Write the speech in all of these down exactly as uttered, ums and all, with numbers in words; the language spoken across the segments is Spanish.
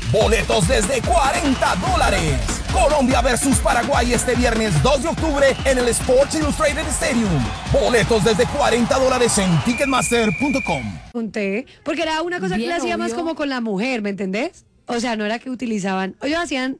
Boletos desde cuarenta dólares. Colombia versus Paraguay este viernes dos de octubre en el Sports Illustrated Stadium. Boletos desde cuarenta dólares en ticketmaster punto com. Conté, porque era una cosa Bien, que la hacía más obvio. como con la mujer, ¿me entendés? O sea, no era que utilizaban, o ellos hacían,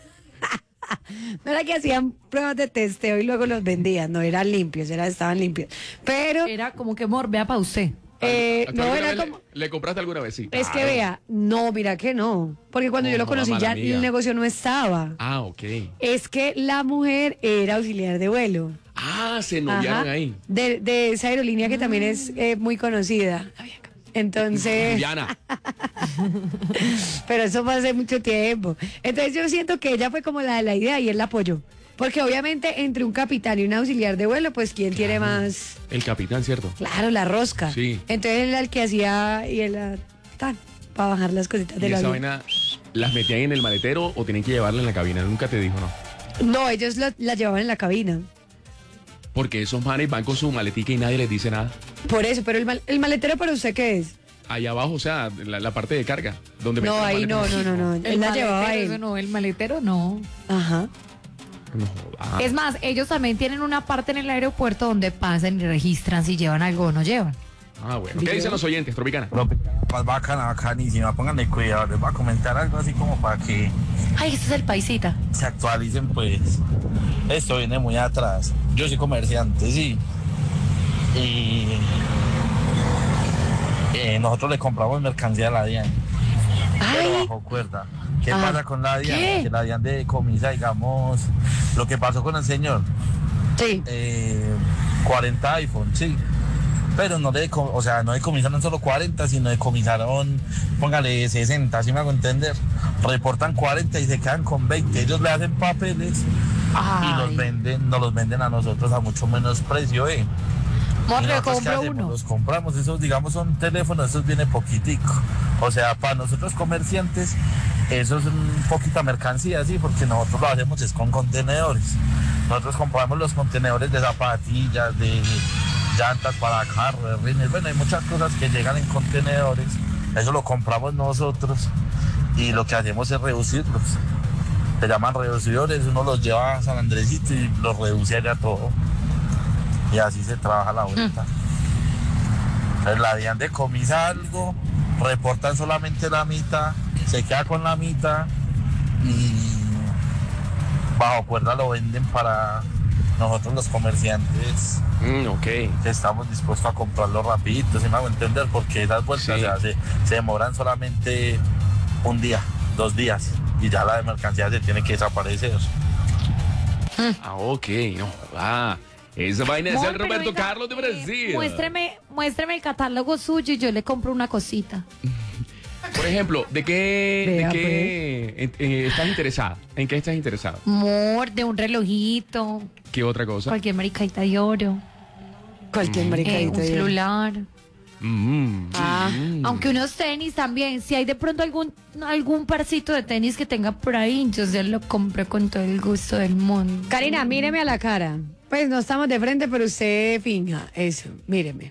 no era que hacían pruebas de testeo y luego los vendían, no, eran limpios, era, estaban limpios. Pero, Era como que morbea para usted. eh, ¿Tú no alguna era vez como... le, le compraste alguna vez? Sí. Es que Claro. vea, no, mira que no, porque cuando No, yo lo no, conocí mala ya amiga. el negocio no estaba. Ah, ok. Es que la mujer era auxiliar de vuelo. Ah, se noviaron Ajá, ahí. de, de esa aerolínea que también es eh, muy conocida. Entonces, Juliana. pero eso fue hace mucho tiempo. Entonces yo siento que ella fue como la de la idea y él la apoyó. Porque obviamente entre un capitán y un auxiliar de vuelo, pues ¿quién tiene más? El capitán, ¿cierto? Claro, la rosca. Sí. Entonces él era el que hacía y él era tan para bajar las cositas ¿Y del esa avión. vaina las metían en el maletero o tenían que llevarla en la cabina? Nunca te dijo, ¿no? No, ellos la, la llevaban en la cabina. Porque esos manes van con su maletica y nadie les dice nada. Por eso, pero el, mal- el maletero para usted ¿qué es? Allá abajo, o sea, la, la parte de carga. Donde No, meten las ahí no, maletas. no, no, no. Él la llevaba maletero, ahí. eso no, el maletero no. Ajá. No joda. Es más, ellos también tienen una parte en el aeropuerto donde pasan y registran si llevan algo o no llevan. Ah, bueno. ¿Qué dicen los oyentes, Tropicana? Más bacana, bacanísima. Pónganle cuidado. Les voy a comentar algo así como para que Ay, ese es el paisita. se actualicen, pues. Esto viene muy atrás. Yo soy comerciante, sí. Y eh, nosotros le compramos mercancía a la DIAN. Pero Ay, bajo cuerda. ¿Qué Ah, pasa con la DIAN? ¿qué? Que la DIAN decomisa, digamos, lo que pasó con el señor. sí. eh, cuarenta iPhone, sí. Pero no le, deco- o sea, no decomisaron solo cuarenta, sino decomisaron, póngale sesenta, ¿sí me hago entender? Reportan cuarenta y se quedan con veinte. Ellos le hacen papeles y los Ay. venden, nos los venden a nosotros a mucho menos precio, ¿eh? Amor, ¿Y le nosotros qué compro hacemos? uno. Los compramos, esos digamos son teléfonos, esos viene poquitico. O sea, para nosotros comerciantes, eso es un poquita mercancía, sí, porque nosotros lo hacemos es con contenedores. Nosotros compramos los contenedores de zapatillas, de llantas para carros, de rines, bueno, hay muchas cosas que llegan en contenedores, eso lo compramos nosotros y lo que hacemos es reducirlos. Se llaman reducidores, uno los lleva a San Andresito y los reduce allá todo. Y así se trabaja la vuelta. Entonces la DIAN decomisa algo, reportan solamente la mitad, se queda con la mitad y bajo cuerda lo venden para nosotros los comerciantes Mm, ok. que estamos dispuestos a comprarlo rapidito, si me hago entender, porque esas vueltas Sí. o sea, se, se demoran solamente un día, dos días y ya la de mercancía se tiene que desaparecer. Ah, ok. No joda. Esa vaina es Amor, el pero Roberto venga, Carlos de eh, Brasil. muéstreme, muéstreme el catálogo suyo y yo le compro una cosita. Por ejemplo, ¿de qué, Vea, de qué eh, eh, estás interesada? ¿En qué estás interesada? Amor, de un relojito, ¿Qué otra cosa? cualquier maricaita de oro, Cualquier eh, maricadito. un ahí. celular. Mm, Ah, mm. Aunque unos tenis también, si hay de pronto algún algún parcito de tenis que tenga por ahí, yo se lo compré con todo el gusto del mundo. Karina, míreme a la cara. Pues no estamos de frente, pero usted finja eso. Míreme.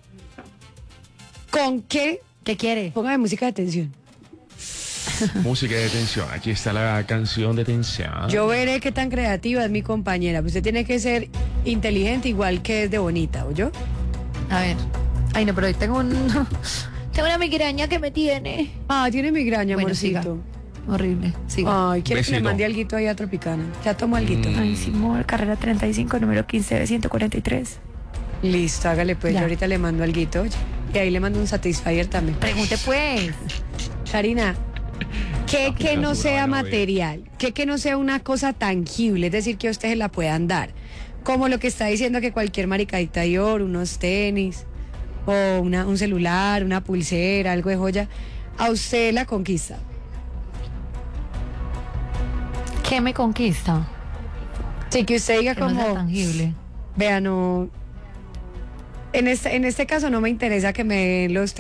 ¿Con qué? ¿Qué quiere? Póngame música de tensión. Música de tensión. Aquí está la canción de tensión. Yo veré qué tan creativa es mi compañera. Pues usted tiene que ser inteligente igual que es de bonita, ¿o yo? A ver. Ay, no, pero hoy tengo un tengo una migraña que me tiene. Ah, tiene migraña, Bueno, amorcito. siga. Horrible. Siga. Ay, quiere que le Besito. mande alguito ahí a Tropicana. Ya tomo alguito. Mm. Ay, Simón, carrera treinta y cinco, número quince de ciento cuarenta y tres. Listo, hágale pues. Ya. Yo ahorita le mando alguito. oye. Y ahí le mando un Satisfyer también. Pregunte pues. Karina, ¿qué No, qué que no basura, sea vaina, material? ¿Qué que no sea una cosa tangible? Es decir, que a ustedes la puedan dar. Como lo que está diciendo que cualquier maricadita de oro, unos tenis, o una, un celular, una pulsera, algo de joya, a usted la conquista. ¿Qué me conquista? Sí, que usted diga Que no sea como, tangible. vea, no... En este, en este caso no me interesa que me den los